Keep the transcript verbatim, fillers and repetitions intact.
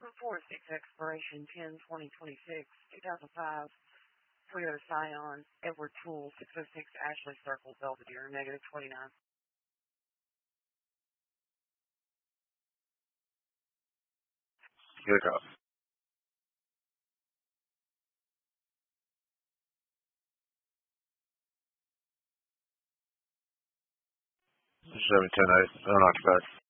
four six expiration ten twenty twenty-six, two thousand five, Toyota Scion, Edward Tool, six oh six Ashley Circle, Belvedere, negative twenty-nine. Good job. seven ten eight, unoccupied.